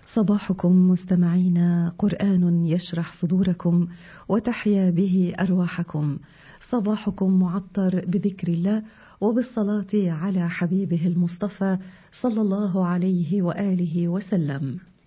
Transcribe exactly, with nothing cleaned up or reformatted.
صباحكم مستمعين، قرآن يشرح صدوركم وتحيا به أرواحكم. صباحكم معطر بذكر الله وبالصلاة على حبيبه المصطفى صلى الله عليه وآله وسلم.